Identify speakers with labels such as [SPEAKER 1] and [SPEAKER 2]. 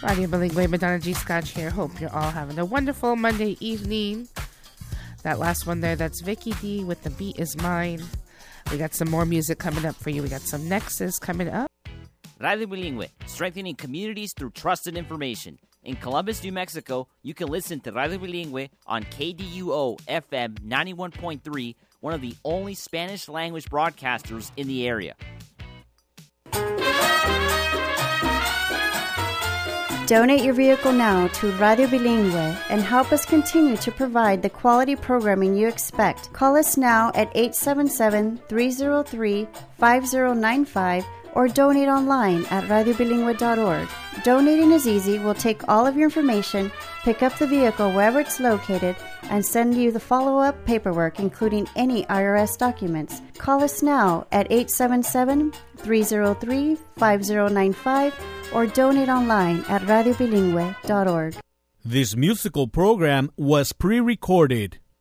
[SPEAKER 1] Radio Bilingüe, Madonna G. Scotch here. Hope you're all having a wonderful Monday evening. That last one there, that's Vicky D with The Beat Is Mine. We got some more music coming up for you. We got some Nexus coming up.
[SPEAKER 2] Radio Bilingüe, strengthening communities through trusted information. In Columbus, New Mexico, you can listen to Radio Bilingüe on KDUO FM 91.3, one of the only Spanish-language broadcasters in the area.
[SPEAKER 3] Donate your vehicle now to Radio Bilingüe and help us continue to provide the quality programming you expect. Call us now at 877-303-5095 or donate online at radiobilingüe.org. Donating is easy. We'll take all of your information, pick up the vehicle wherever it's located, and send you the follow-up paperwork, including any IRS documents. Call us now at 877-303-5095 or donate online at radiobilingüe.org.
[SPEAKER 4] This musical program was pre-recorded.